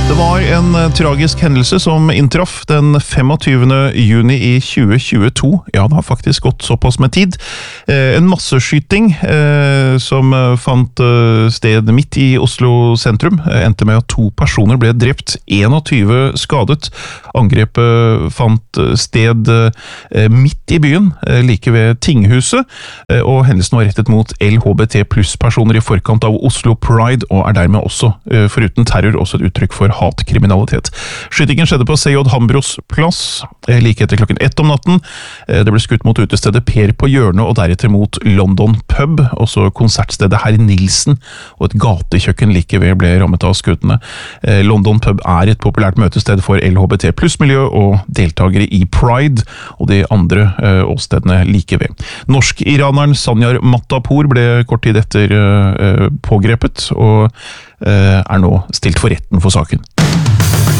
Det var en tragisk hendelse som inntraff den 25. juni i 2022. Ja, det har faktisk gått såpass med tid. En masseskyting som fant sted midt i Oslo sentrum. Endte med at 2 personer ble drept, 21 skadet. Angrepet fant sted midt i byen, like ved Tinghuset, og hendelsen var rettet mot LHBT pluss personer i forkant av Oslo Pride, og er dermed også, foruten terror, også et uttrykk for hatkriminalitet. Skytingen skjedde på C.J. Hambros plass, like etter klokken 1 om natten. Det ble skutt mot utestedet Per på hjørnet, og deretter mot London Pub, også konsertstedet Herr Nilsen, og et gatekjøkken like ved ble rammet av skuddene. London Pub er et populært møtested for LHBT pluss miljø og deltagere i Pride, og de andre åstedene like ved. Norsk-iraneren Sanyar Matapour ble kort tid etter pågrepet, og er nå stilt for retten for saken.